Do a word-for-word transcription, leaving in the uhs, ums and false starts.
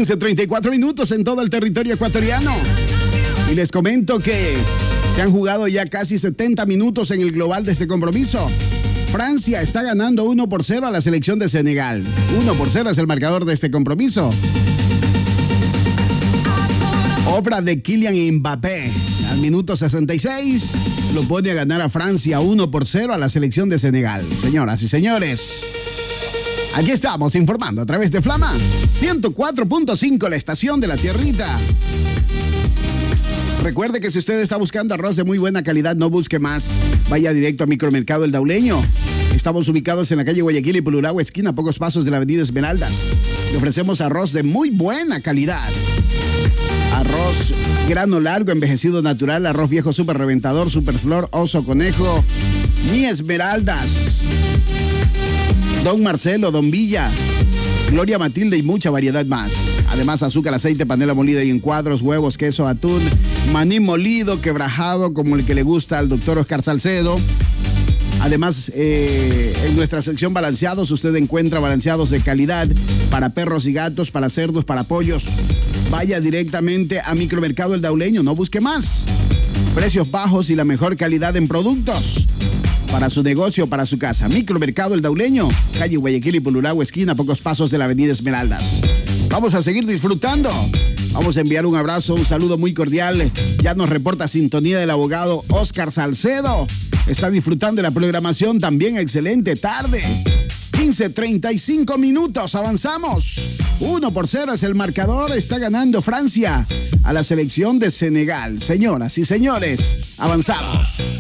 quince treinta y cuatro minutos en todo el territorio ecuatoriano. Y les comento que se han jugado ya casi setenta minutos en el global de este compromiso. Francia está ganando uno por cero a la selección de Senegal. uno por cero es el marcador de este compromiso. Obra de Kylian Mbappé. Al minuto sesenta y seis lo pone a ganar a Francia uno por cero a la selección de Senegal. Señoras y señores, aquí estamos informando a través de Flama ciento cuatro punto cinco, la estación de la tierrita. Recuerde que si usted está buscando arroz de muy buena calidad, no busque más. Vaya directo a Micromercado El Dauleño. Estamos ubicados en la calle Guayaquil y Pululagua, esquina a pocos pasos de la avenida Esmeraldas. Le ofrecemos arroz de muy buena calidad. Arroz grano largo, envejecido natural, arroz viejo super reventador, super flor, oso, conejo, mi Esmeraldas, Don Marcelo, Don Villa, Gloria Matilde y mucha variedad más. Además, azúcar, aceite, panela molida y en cuadros, huevos, queso, atún, maní molido, quebrajado, como el que le gusta al doctor Oscar Salcedo. Además, eh, en nuestra sección balanceados, usted encuentra balanceados de calidad para perros y gatos, para cerdos, para pollos. Vaya directamente a Micromercado El Dauleño, no busque más. Precios bajos y la mejor calidad en productos. Para su negocio, para su casa. Micromercado El Dauleño, calle Guayaquil y Pululagua, esquina a pocos pasos de la avenida Esmeraldas. Vamos a seguir disfrutando. Vamos a enviar un abrazo, un saludo muy cordial. Ya nos reporta sintonía del abogado Oscar Salcedo. Está disfrutando de la programación también. Excelente tarde. quince treinta y cinco minutos. Avanzamos. uno por cero es el marcador. Está ganando Francia a la selección de Senegal. Señoras y señores, avanzamos.